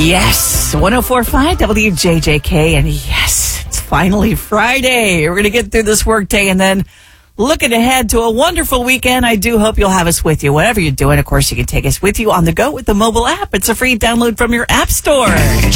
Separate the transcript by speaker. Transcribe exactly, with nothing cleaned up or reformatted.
Speaker 1: Yes, one oh four point five W J J K, and yes, it's finally Friday. We're going to get through this workday and then looking ahead to a wonderful weekend. I do hope you'll have us with you, whatever you're doing. Of course, you can take us with you on the go with the mobile app. It's a free download from your app store.